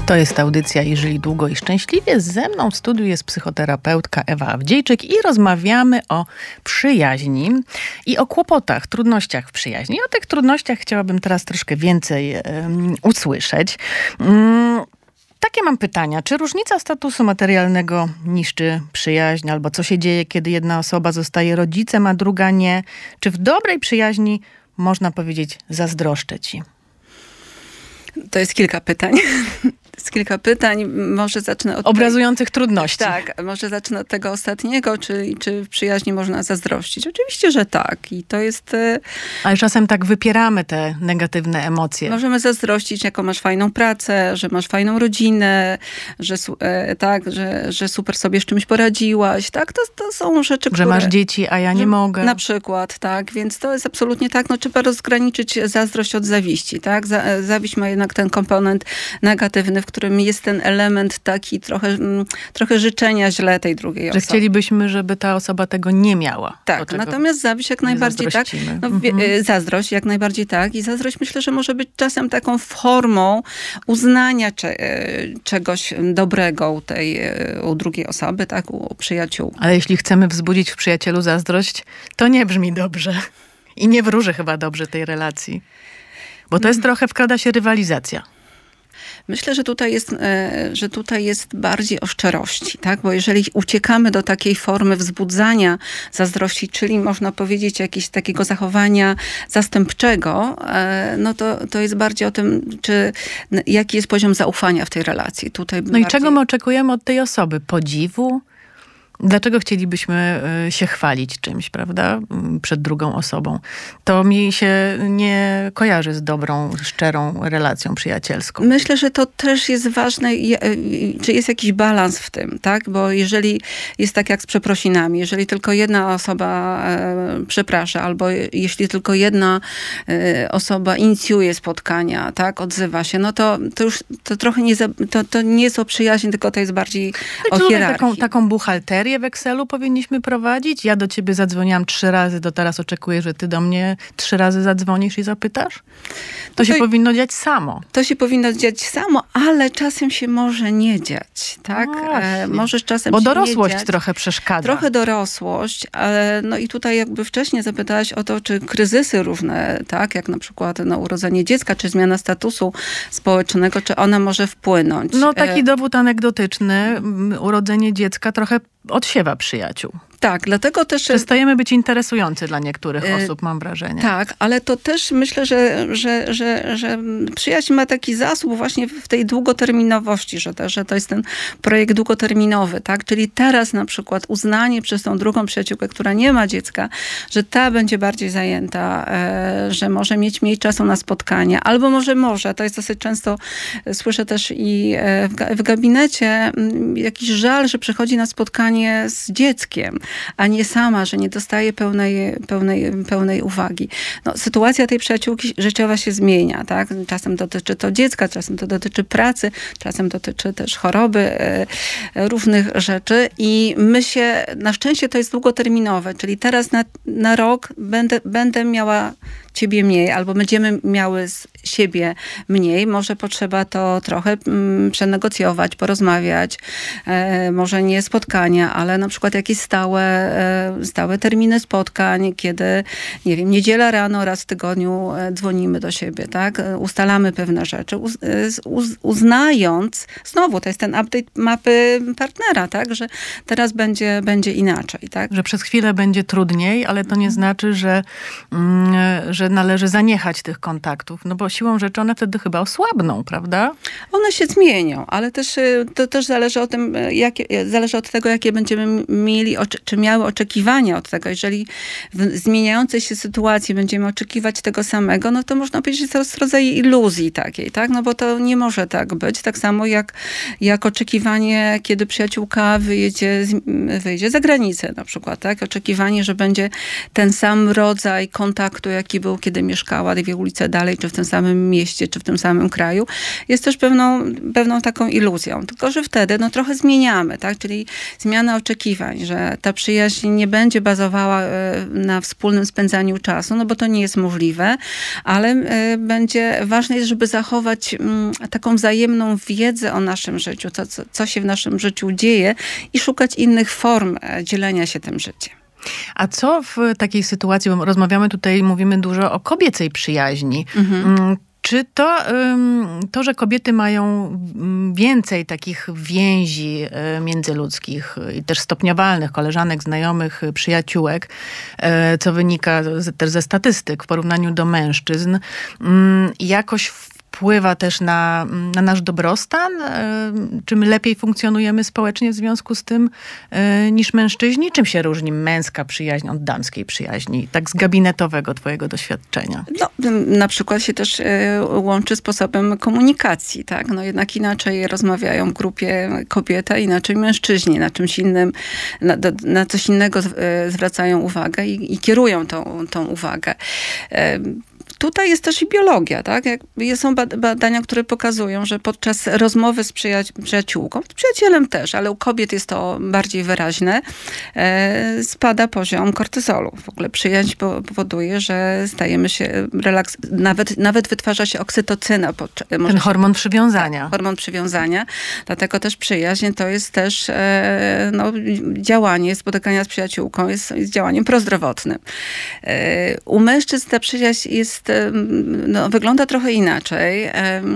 To jest audycja I Żyli Długo i Szczęśliwie. Ze mną w studiu jest psychoterapeutka Ewa Awdziejczyk i rozmawiamy o przyjaźni i o kłopotach, trudnościach w przyjaźni. O tych trudnościach chciałabym teraz troszkę więcej usłyszeć. Takie mam pytania. Czy różnica statusu materialnego niszczy przyjaźń? Albo co się dzieje, kiedy jedna osoba zostaje rodzicem, a druga nie? Czy w dobrej przyjaźni można powiedzieć zazdroszczę ci? To jest kilka pytań. Może zacznę od... Obrazujących trudności. Tak, może zacznę od tego ostatniego. Czy w przyjaźni można zazdrościć? Oczywiście, że tak. I to jest... Ale czasem tak wypieramy te negatywne emocje. Możemy zazdrościć, jaką masz fajną pracę, że masz fajną rodzinę, że super sobie z czymś poradziłaś. Tak, to są rzeczy, że masz dzieci, a ja nie mogę. Na przykład, tak. Więc to jest absolutnie tak. No, trzeba rozgraniczyć zazdrość od zawiści, tak? Zawiść ma jednak ten komponent negatywny, w którym jest ten element taki trochę życzenia źle tej drugiej osoby. Że chcielibyśmy, żeby ta osoba tego nie miała. Tak, natomiast zawiść jak najbardziej tak. Zazdrość jak najbardziej tak. I zazdrość myślę, że może być czasem taką formą uznania czegoś dobrego u drugiej osoby, tak, u przyjaciół. Ale jeśli chcemy wzbudzić w przyjacielu zazdrość, to nie brzmi dobrze. I nie wróży chyba dobrze tej relacji. Bo to jest trochę, wkrada się rywalizacja. Myślę, że tutaj jest bardziej o szczerości, tak? Bo jeżeli uciekamy do takiej formy wzbudzania zazdrości, czyli można powiedzieć jakiegoś takiego zachowania zastępczego, no to jest bardziej o tym, jaki jest poziom zaufania w tej relacji. I czego my oczekujemy od tej osoby? Podziwu? Dlaczego chcielibyśmy się chwalić czymś, prawda? Przed drugą osobą. To mi się nie kojarzy z dobrą, szczerą relacją przyjacielską. Myślę, że to też jest ważne, czy jest jakiś balans w tym, tak? Bo jeżeli jest tak jak z przeprosinami, jeżeli tylko jedna osoba przeprasza, albo jeśli tylko jedna osoba inicjuje spotkania, tak? Odzywa się, no to już to trochę to nie jest o przyjaźni, tylko to jest bardziej o hierarchii. Taką buchalterię w Excelu powinniśmy prowadzić? Ja do ciebie zadzwoniłam 3 razy, to teraz oczekuję, że ty do mnie 3 razy zadzwonisz i zapytasz? To się powinno dziać samo. To się powinno dziać samo, ale czasem się może nie dziać, tak? Możesz czasem bo się dorosłość nie dziać. Trochę przeszkadza. Trochę dorosłość, ale no i tutaj jakby wcześniej zapytałaś o to, czy kryzysy różne, tak? Jak na przykład urodzenie dziecka, czy zmiana statusu społecznego, czy ona może wpłynąć. No taki dowód anegdotyczny, urodzenie dziecka trochę odsiewa przyjaciół. Tak, dlatego też... Przestajemy być interesujący dla niektórych osób, mam wrażenie. Tak, ale to też myślę, że przyjaźń ma taki zasób właśnie w tej długoterminowości, że to jest ten projekt długoterminowy, tak? Czyli teraz na przykład uznanie przez tą drugą przyjaciółkę, która nie ma dziecka, że ta będzie bardziej zajęta, że może mieć mniej czasu na spotkania, albo może, to jest dosyć często, słyszę też i w gabinecie jakiś żal, że przychodzi na spotkanie z dzieckiem, a nie sama, że nie dostaje pełnej uwagi. No, sytuacja tej przyjaciółki życiowa się zmienia, tak? Czasem dotyczy to dziecka, czasem to dotyczy pracy, czasem dotyczy też choroby, różnych rzeczy i na szczęście to jest długoterminowe, czyli teraz na rok będę miała ciebie mniej, albo będziemy miały z siebie mniej. Może potrzeba to trochę przenegocjować, porozmawiać. Może nie spotkania, ale na przykład jakieś stałe terminy spotkań, kiedy, nie wiem, niedziela rano, raz w tygodniu dzwonimy do siebie, tak? Ustalamy pewne rzeczy, uznając, znowu, to jest ten update mapy partnera, tak? Że teraz będzie inaczej, tak? Że przez chwilę będzie trudniej, ale to nie znaczy, że należy zaniechać tych kontaktów, no bo siłą rzeczy one wtedy chyba osłabną, prawda? One się zmienią, ale też to też zależy o tym, zależy od tego, jakie będziemy mieli, czy miały oczekiwania od tego. Jeżeli w zmieniającej się sytuacji będziemy oczekiwać tego samego, no to można powiedzieć, że to jest rodzaj iluzji takiej, tak? No bo to nie może tak być. Tak samo jak oczekiwanie, kiedy przyjaciółka wyjdzie za granicę na przykład, tak? Oczekiwanie, że będzie ten sam rodzaj kontaktu, jaki był, kiedy mieszkała 2 ulice dalej, czy w tym samym mieście, czy w tym samym kraju, jest też pewną taką iluzją. Tylko że wtedy trochę zmieniamy, tak? Czyli zmiana oczekiwań, że ta przyjaźń nie będzie bazowała na wspólnym spędzaniu czasu, no bo to nie jest możliwe, ale ważne jest, żeby zachować taką wzajemną wiedzę o naszym życiu, co się w naszym życiu dzieje i szukać innych form dzielenia się tym życiem. A co w takiej sytuacji, bo rozmawiamy tutaj, mówimy dużo o kobiecej przyjaźni. Czy to, że kobiety mają więcej takich więzi międzyludzkich i też stopniowalnych, koleżanek, znajomych, przyjaciółek, co wynika też ze statystyk w porównaniu do mężczyzn, jakoś wpływa też na nasz dobrostan? Czy my lepiej funkcjonujemy społecznie w związku z tym niż mężczyźni? Czym się różni męska przyjaźń od damskiej przyjaźni? Tak z gabinetowego twojego doświadczenia. No, na przykład się też łączy sposobem komunikacji, tak? No jednak inaczej rozmawiają w grupie kobieta, inaczej mężczyźni. Na czymś innym, na coś innego zwracają uwagę i kierują tą uwagę. Tutaj jest też i biologia, tak? Są badania, które pokazują, że podczas rozmowy z przyjaciółką, z przyjacielem też, ale u kobiet jest to bardziej wyraźne, spada poziom kortyzolu. W ogóle przyjaźń powoduje, że stajemy się nawet wytwarza się oksytocyna. Ten hormon przywiązania. Tak, hormon przywiązania. Dlatego też przyjaźń to jest też działanie, spotykania z przyjaciółką jest działaniem prozdrowotnym. U mężczyzn ta przyjaźń wygląda trochę inaczej.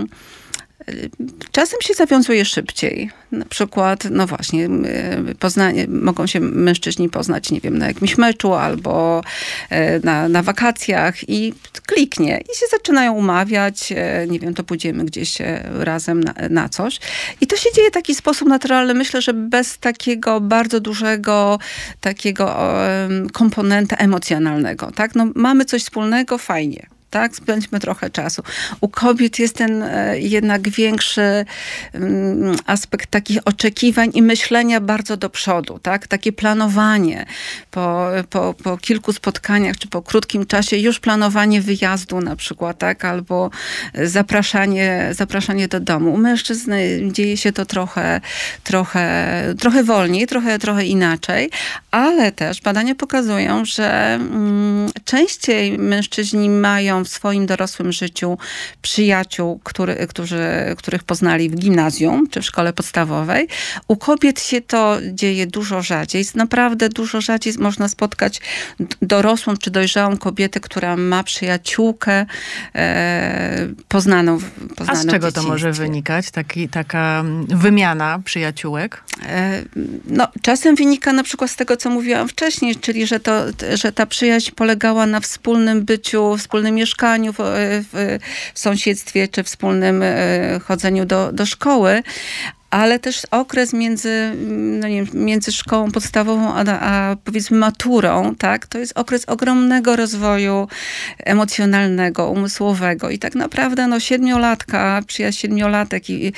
Czasem się zawiązuje szybciej. Na przykład, no właśnie, mogą się mężczyźni poznać, nie wiem, na jakimś meczu albo na wakacjach i kliknie. I się zaczynają umawiać, nie wiem, to pójdziemy gdzieś razem na coś. I to się dzieje w taki sposób naturalny. Myślę, że bez takiego bardzo dużego komponenta emocjonalnego. Tak? No, mamy coś wspólnego, fajnie. Tak, spędźmy trochę czasu. U kobiet jest ten jednak większy aspekt takich oczekiwań i myślenia bardzo do przodu, tak? Takie planowanie po kilku spotkaniach, czy po krótkim czasie już planowanie wyjazdu na przykład, tak? Albo zapraszanie do domu. U mężczyzn dzieje się to trochę wolniej, trochę inaczej, ale też badania pokazują, że częściej mężczyźni mają w swoim dorosłym życiu przyjaciół, których poznali w gimnazjum czy w szkole podstawowej. U kobiet się to dzieje dużo rzadziej. Naprawdę dużo rzadziej można spotkać dorosłą czy dojrzałą kobietę, która ma przyjaciółkę poznaną w A z czego to może wynikać? Taka wymiana przyjaciółek? No, czasem wynika na przykład z tego, co mówiłam wcześniej, czyli że ta przyjaźń polegała na wspólnym byciu, wspólnym mieszkaniu w sąsiedztwie, czy wspólnym chodzeniu do szkoły. Ale też okres między szkołą podstawową a powiedzmy maturą, tak, to jest okres ogromnego rozwoju emocjonalnego, umysłowego. I tak naprawdę siedmiolatka, przyjaźń siedmiolatek i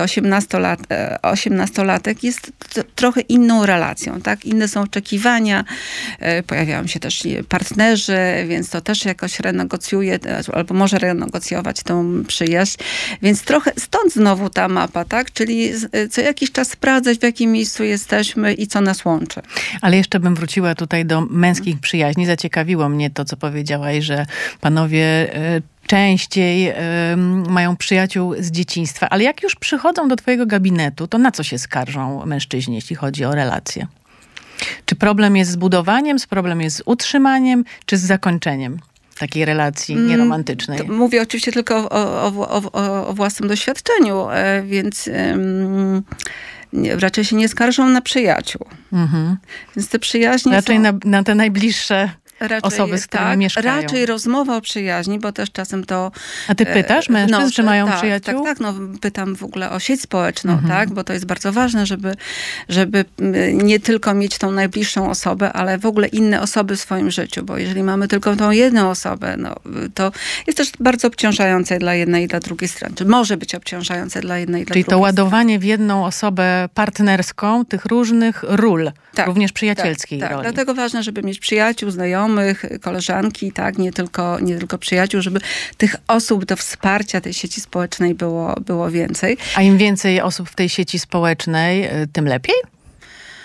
18-latek jest trochę inną relacją, tak? Inne są oczekiwania, pojawiają się też partnerzy, więc to też jakoś renegocjuje, albo może renegocjować tą przyjaźń. Więc trochę stąd znowu ta mapa, tak? Czyli co jakiś czas sprawdzać, w jakim miejscu jesteśmy i co nas łączy. Ale jeszcze bym wróciła tutaj do męskich przyjaźni. Zaciekawiło mnie to, co powiedziałaś, że panowie częściej mają przyjaciół z dzieciństwa. Ale jak już przychodzą do twojego gabinetu, to na co się skarżą mężczyźni, jeśli chodzi o relacje? Czy problem jest z budowaniem, problem jest z utrzymaniem, czy z zakończeniem takiej relacji nieromantycznej? Mówię oczywiście tylko o własnym doświadczeniu, więc raczej się nie skarżą na przyjaciół. Więc te przyjaźnie raczej na te najbliższe osoby, z którymi mieszkają. Raczej rozmowa o przyjaźni, bo też czasem to... A ty pytasz mężczyzn, czy mają przyjaciół? Tak, pytam w ogóle o sieć społeczną, tak, bo to jest bardzo ważne, żeby nie tylko mieć tą najbliższą osobę, ale w ogóle inne osoby w swoim życiu, bo jeżeli mamy tylko tą jedną osobę, to jest też bardzo obciążające dla jednej i dla drugiej strony. Czy może być obciążające dla jednej i dla drugiej strony. Czyli to ładowanie w jedną osobę partnerską tych różnych ról, również przyjacielskiej roli. Dlatego ważne, żeby mieć przyjaciół, znajomych, koleżanki, tak, nie tylko przyjaciół, żeby tych osób do wsparcia tej sieci społecznej było więcej. A im więcej osób w tej sieci społecznej, tym lepiej?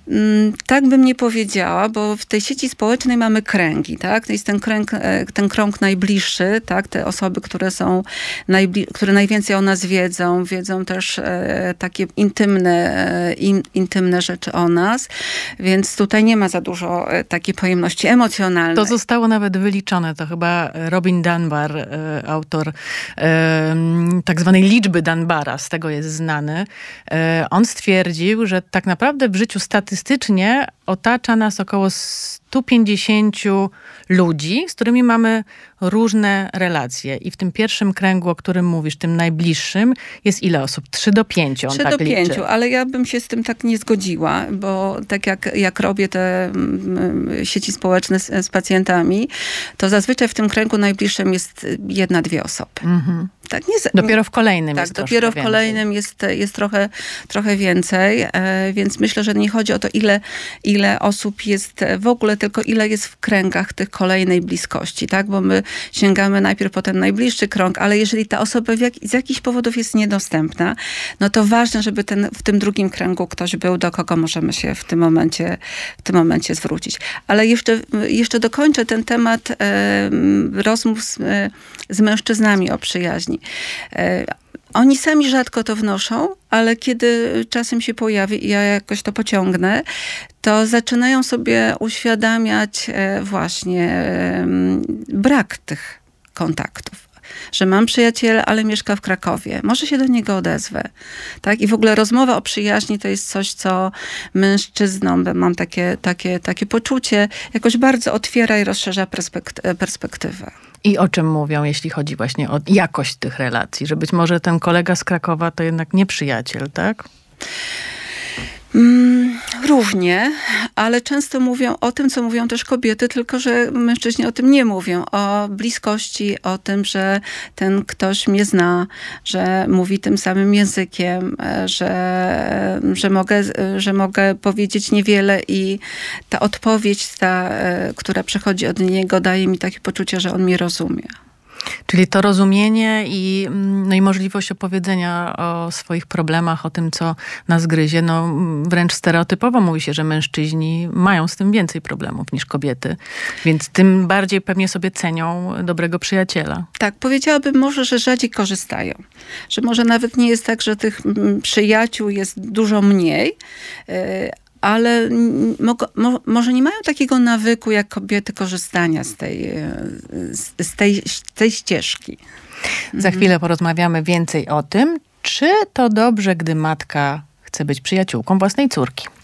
Tak bym nie powiedziała, bo w tej sieci społecznej mamy kręgi, tak? To jest ten krąg najbliższy, tak? Te osoby, które są które najwięcej o nas wiedzą też takie intymne rzeczy o nas, więc tutaj nie ma za dużo takiej pojemności emocjonalnej. To zostało nawet wyliczone, to chyba Robin Dunbar, autor tak zwanej liczby Dunbara, z tego jest znany. On stwierdził, że tak naprawdę w życiu statystycznie otacza nas około 150 ludzi, z którymi mamy różne relacje. I w tym pierwszym kręgu, o którym mówisz, tym najbliższym, jest ile osób? 3 do 5. 3 do 5, ale ja bym się z tym tak nie zgodziła, bo tak jak robię te sieci społeczne z pacjentami, to zazwyczaj w tym kręgu najbliższym jest 1-2 osoby. Mhm. Tak, dopiero w kolejnym tak, jest dopiero w kolejnym jest trochę więcej, więc myślę, że nie chodzi o to, ile osób jest w ogóle, tylko ile jest w kręgach tych kolejnej bliskości, tak? Bo my sięgamy najpierw po ten najbliższy krąg, ale jeżeli ta osoba z jakichś powodów jest niedostępna, no to ważne, żeby w tym drugim kręgu ktoś był, do kogo możemy się w tym momencie zwrócić. Ale jeszcze dokończę ten temat rozmów z mężczyznami o przyjaźni. Oni sami rzadko to wnoszą, ale kiedy czasem się pojawi i ja jakoś to pociągnę, to zaczynają sobie uświadamiać właśnie brak tych kontaktów. Że mam przyjaciela, ale mieszka w Krakowie. Może się do niego odezwę. Tak? I w ogóle rozmowa o przyjaźni to jest coś, co mężczyznom, mam takie poczucie, jakoś bardzo otwiera i rozszerza perspektywę. I o czym mówią, jeśli chodzi właśnie o jakość tych relacji? Że być może ten kolega z Krakowa to jednak nie przyjaciel, tak? Różnie, ale często mówią o tym, co mówią też kobiety, tylko że mężczyźni o tym nie mówią. O bliskości, o tym, że ten ktoś mnie zna, że mówi tym samym językiem, że mogę powiedzieć niewiele i ta odpowiedź, która przychodzi od niego, daje mi takie poczucie, że on mnie rozumie. Czyli to rozumienie i możliwość opowiedzenia o swoich problemach, o tym, co nas gryzie. Wręcz stereotypowo mówi się, że mężczyźni mają z tym więcej problemów niż kobiety. Więc tym bardziej pewnie sobie cenią dobrego przyjaciela. Tak, powiedziałabym może, że rzadziej korzystają. Że może nawet nie jest tak, że tych przyjaciół jest dużo mniej, ale może nie mają takiego nawyku jak kobiety korzystania z tej ścieżki. Za chwilę porozmawiamy więcej o tym, czy to dobrze, gdy matka chce być przyjaciółką własnej córki.